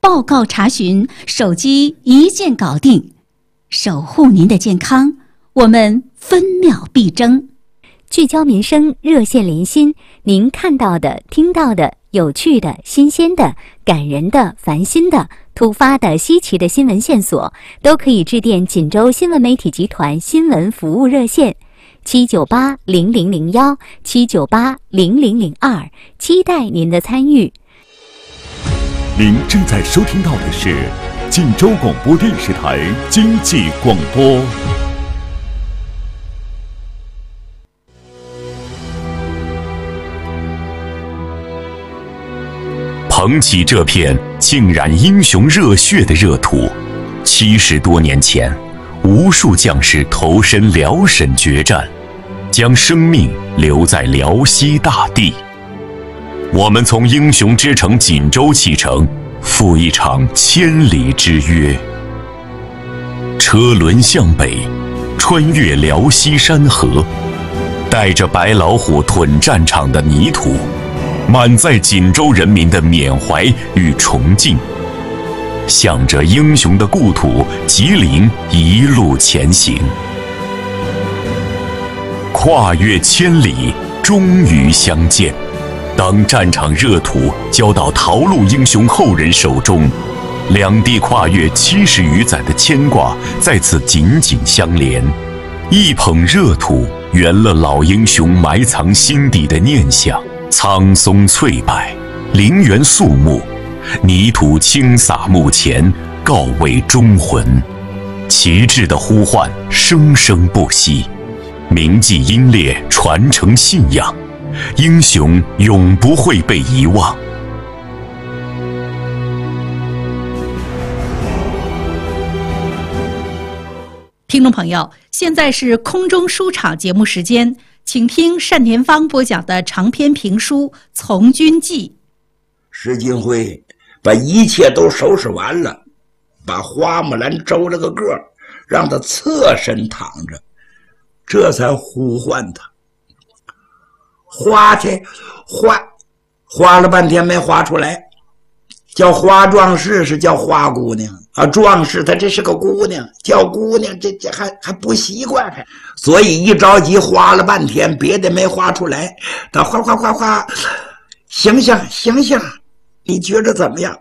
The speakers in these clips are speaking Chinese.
报告查询，手机一键搞定，守护您的健康，我们分秒必争。 聚焦民生，热线连心，您看到的、听到的、有趣的、新鲜的、感人的、烦心的、突发的、稀奇的新闻线索，都可以致电锦州新闻媒体集团新闻服务热线7980001 7980002，期待您的参与。 您正在收听到的是锦州广播电视台经济广播。捧起这片浸染英雄热血的热土，70多年前，无数将士投身辽沈决战，将生命留在辽西大地。我们从英雄之城锦州启程，赴一场千里之约。车轮向北，穿越辽西山河，带着白老虎屯战场的泥土，满载锦州人民的缅怀与崇敬，向着英雄的故土吉林一路前行。跨越千里，终于相见。当战场热土交到逃路英雄后人手中，两地跨越70余载的牵挂在此紧紧相连。一捧热土，圆了老英雄埋藏心底的念想。苍松翠柏，陵园肃穆，泥土轻洒墓前，告慰忠魂。旗帜的呼唤生生不息，铭记英烈，传承信仰，英雄永不会被遗忘。 听众朋友，现在是空中书场节目时间，请听单田芳播讲的长篇评书《从军记》。 石金辉把一切都收拾完了，把花木兰周了个个，让他侧身躺着，这才呼唤他。花了半天没画出来，叫花壮士是叫花姑娘啊，壮士她这是个姑娘，叫姑娘这还不习惯，所以一着急画了半天，别的没画出来，他画，醒醒，你觉得怎么样？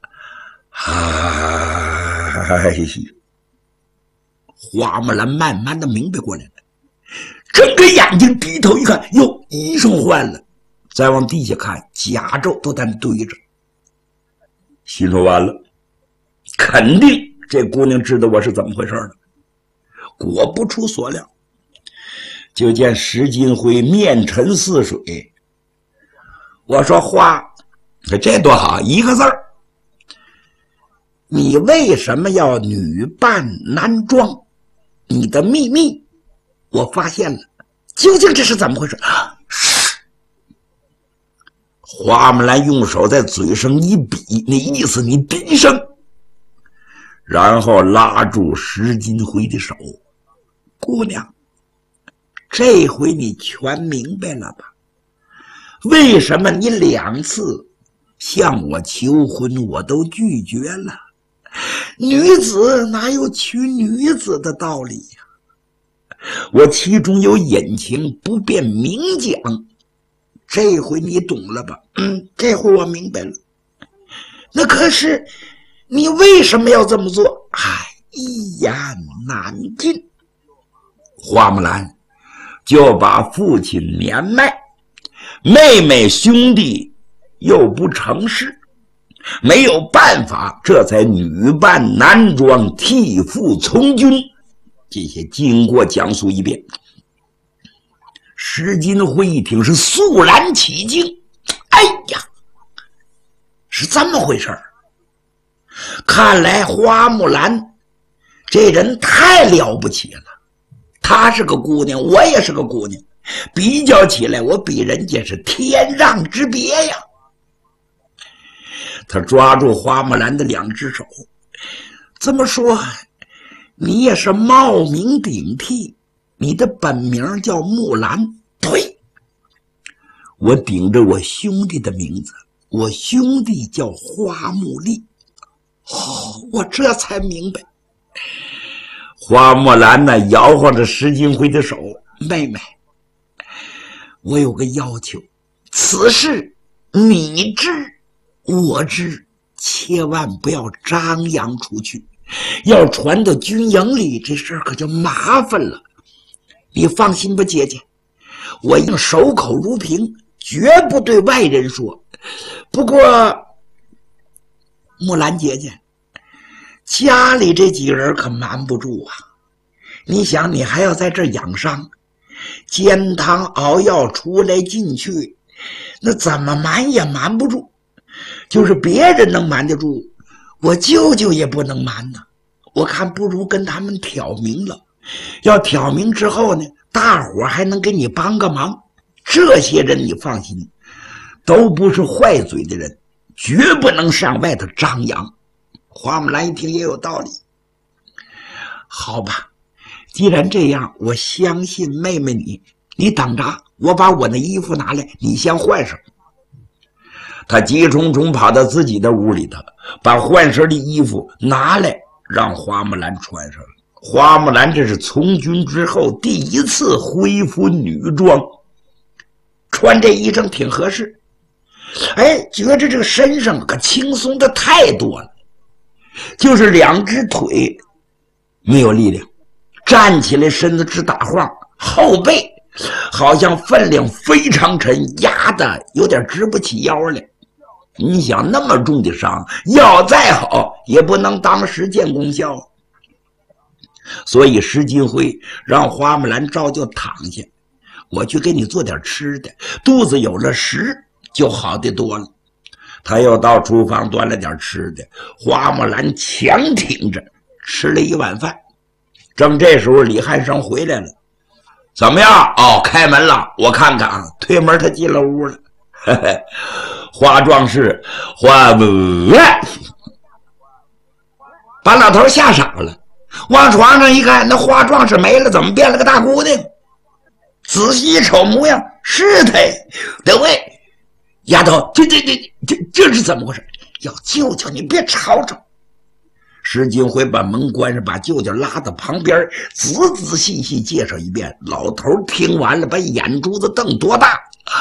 花木兰慢慢的明白过来了，睁开眼睛低头一看，哟，衣裳换了，再往地下看，甲胄都在那堆着，心说完了，肯定这姑娘知道我是怎么回事了。果不出所料，就见石金辉面沉似水。我说花，这多好，一个字儿，你为什么要女扮男装？你的秘密我发现了，究竟这是怎么回事？花木兰用手在嘴上一比，那意思你低声，然后拉住石金辉的手。姑娘，这回你全明白了吧？为什么你2次向我求婚我都拒绝了？女子哪有娶女子的道理呀？我其中有隐情，不便明讲。这回你懂了吧？这回我明白了。那可是你为什么要这么做？一言难尽。花木兰就把父亲年迈，妹妹兄弟又不成事，没有办法，这才女扮男装替父从军，这些经过讲述一遍。石金辉一听是肃然起敬，哎呀，是这么回事儿。看来花木兰这人太了不起了，她是个姑娘，我也是个姑娘，比较起来我比人家是天壤之别呀。他抓住花木兰的2只手，这么说你也是冒名顶替，你的本名叫木兰？对，我顶着我兄弟的名字，我兄弟叫花木丽， 我这才明白。花木兰呢，摇晃着石金辉的手，妹妹，我有个要求，此事你知我知，千万不要张扬出去，要传到军营里，这事儿可就麻烦了。你放心吧，姐姐，我一定守口如瓶，绝不对外人说。不过木兰姐姐，家里这几个人可瞒不住啊。你想，你还要在这儿养伤，煎汤熬药出来进去，那怎么瞒也瞒不住。就是别人能瞒得住，我舅舅也不能瞒呢。我看不如跟他们挑明了，要挑明之后呢，大伙还能给你帮个忙。这些人你放心，都不是坏嘴的人，绝不能上外头张扬。花木兰一听也有道理，好吧，既然这样，我相信妹妹你等着，我把我那衣服拿来，你先换上。他急冲冲跑到自己的屋里头，把换身的衣服拿来让花木兰穿上了。花木兰这是从军之后第一次恢复女装，穿这衣裳挺合适，觉着这个身上可轻松的太多了，就是两只腿没有力量，站起来身子直打晃，后背好像分量非常沉，压得有点直不起腰来。你想那么重的伤，药再好也不能当时见功效。所以石金辉让花木兰照旧躺下，我去给你做点吃的，肚子有了食就好得多了。他又到厨房端了点吃的，花木兰强挺着吃了一碗饭。正这时候李汉生回来了，怎么样？开门了，我看看啊。推门他进了屋了，花壮士把老头吓傻了，往床上一看，那花壮士没了，怎么变了个大姑娘？仔细一瞅模样，是他。德惠，丫头，这是怎么回事？要舅舅你别吵吵。石金辉把门关上，把舅舅拉到旁边，仔仔细细介绍一遍。老头听完了，把眼珠子瞪多大。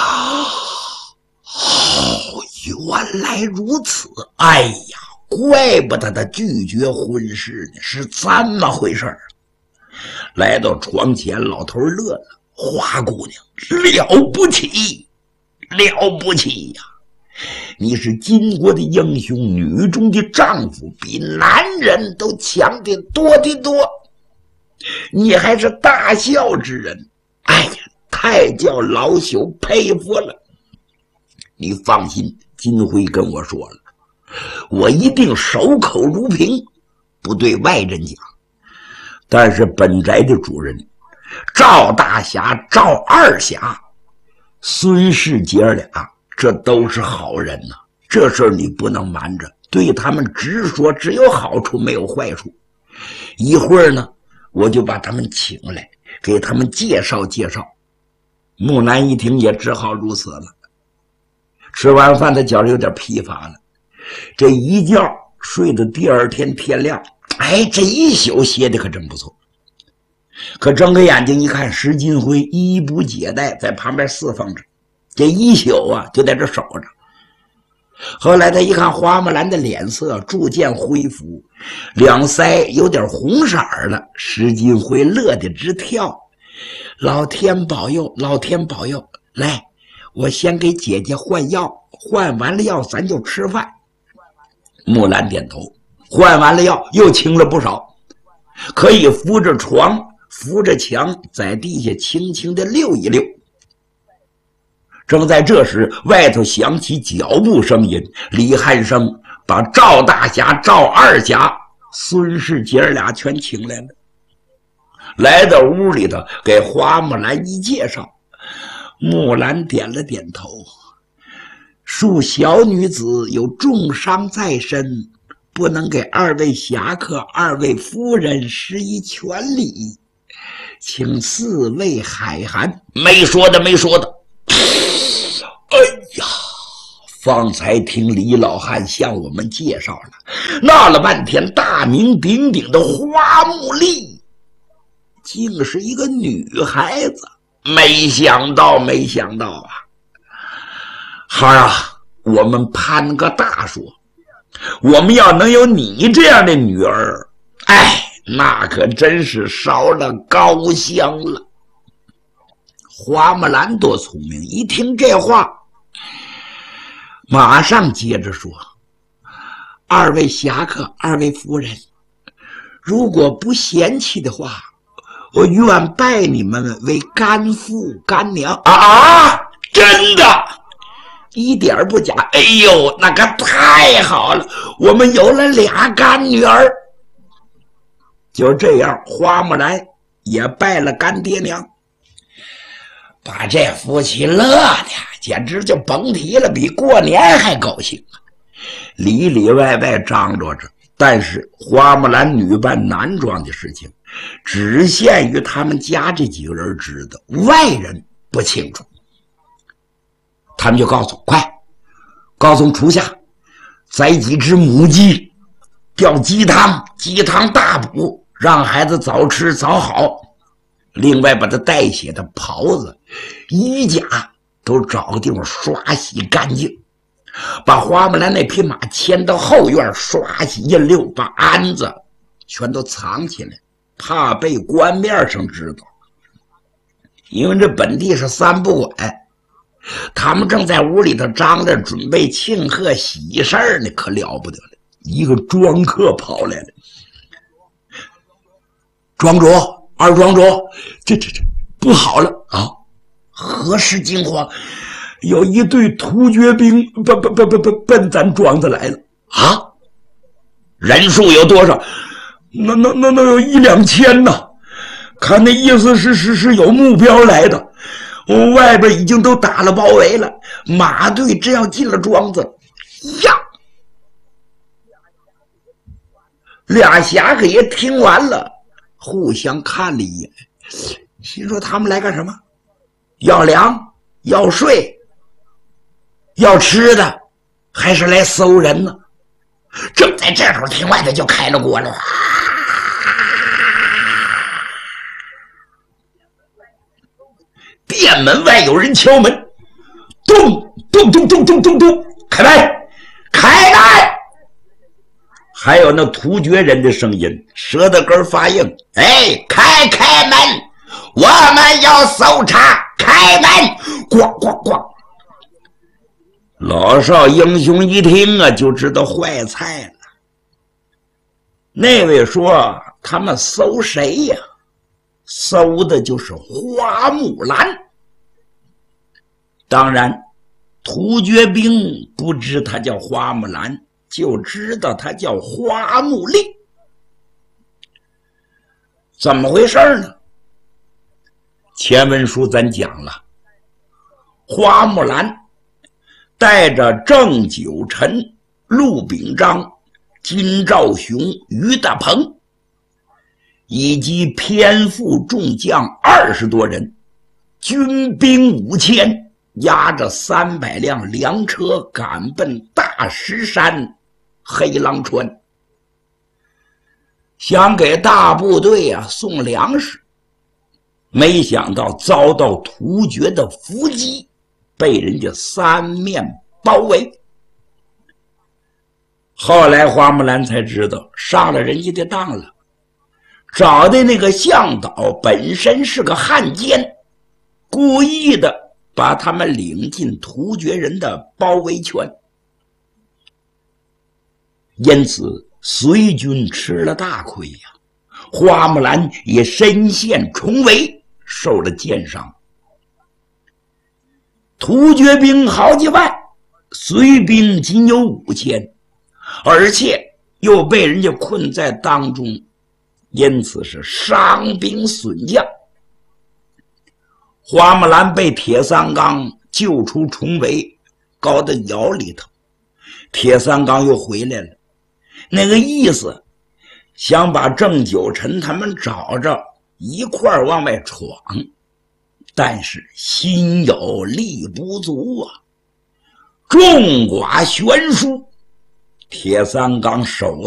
原来如此，哎呀，怪不得他拒绝婚事呢，是这么回事儿。来到床前，老头乐了，花姑娘了不起，了不起呀！你是金国的英雄，女中的丈夫，比男人都强得多得多。你还是大孝之人，哎呀，太叫老朽佩服了。你放心，金辉跟我说了，我一定守口如瓶，不对外人讲。但是本宅的主人赵大侠、赵二侠、孙氏姐俩，这都是好人呐，这事儿你不能瞒着，对他们直说，只有好处没有坏处。一会儿呢，我就把他们请来，给他们介绍介绍。木兰一听也只好如此了。吃完饭他觉得有点疲乏了，这一觉睡到第二天天亮，这一宿歇的可真不错。可睁开眼睛一看，石金辉衣不解带在旁边侍奉着，这一宿啊就在这守着。后来他一看花木兰的脸色逐渐恢复，两腮有点红色了，石金辉乐得直跳。老天保佑，老天保佑，来，我先给姐姐换药，换完了药咱就吃饭。木兰点头，换完了药又轻了不少，可以扶着床扶着墙在地下轻轻地溜一溜。正在这时，外头响起脚步声音，李汉生把赵大侠、赵二侠、孙氏姐俩全请来了。来到屋里头，给花木兰一介绍，木兰点了点头，恕小女子有重伤在身，不能给二位侠客、二位夫人施以全礼，请四位海涵。没说的，没说的。哎呀， 方才听李老汉向我们介绍了，闹了半天大名鼎鼎的花木丽竟是一个女孩子。没想到啊！好啊，我们攀个大说，我们要能有你这样的女儿，哎，那可真是烧了高香了。花木兰多聪明，一听这话马上接着说，二位侠客，二位夫人，如果不嫌弃的话，我愿拜你们为干父干娘。啊，真的，一点不假。哎呦，那个太好了，我们有了俩干女儿。就这样，花木兰也拜了干爹娘，把这夫妻乐的简直就甭提了，比过年还高兴，里里外外张罗着。但是花木兰女扮男装的事情只限于他们家这几个人知道，外人不清楚。他们就告诉厨下宰几只母鸡，吊鸡汤，鸡汤大补，让孩子早吃早好。另外把他带血的袍子衣甲都找个地方刷洗干净，把花木兰那匹马牵到后院刷洗印溜，把鞍子全都藏起来，怕被官面上知道。因为这本地是三不管，他们正在屋里头张着准备庆贺喜事儿呢，可了不得了。一个庄客跑来了，庄主，二庄主，这不好了啊！何时惊慌？有一队突厥兵奔咱庄子来了啊！人数有多少？那有1-2千呢。看那意思是有目标来的。外边已经都打了包围了，马队只要进了庄子呀！俩侠客也听完了，互相看了一眼，心说他们来干什么？要粮，要税，要吃的，还是来搜人呢？正在这时候，厅外头就开了锅了。店门外有人敲门，咚咚咚咚咚咚咚，开门，开门！还有那突厥人的声音，舌头根发硬，哎，开门，我们要搜查，开门！咣咣咣！老少英雄一听啊，就知道坏菜了。那位说他们搜谁呀？搜的就是花木兰。当然突厥兵不知他叫花木兰，就知道他叫花木丽。怎么回事呢？前文书咱讲了，花木兰带着郑九臣、陆秉章、金兆雄、于大鹏以及偏副众将20多人，军兵5000，押着300辆粮车赶奔大石山黑狼川，想给大部队送粮食，没想到遭到突厥的伏击，被人家3面包围。后来花木兰才知道上了人家的当了，找的那个向导本身是个汉奸，故意的把他们领进突厥人的包围圈，因此隋军吃了大亏呀。花木兰也身陷重围，受了箭伤。突厥兵好几万，隋兵仅有5000，而且又被人家困在当中，因此是伤兵损将。花木兰被铁三刚救出重围，搞到窑里头，铁三刚又回来了，那个意思想把郑九臣他们找着一块儿往外闯，但是心有力不足啊。 种瓜悬殊。铁三刚手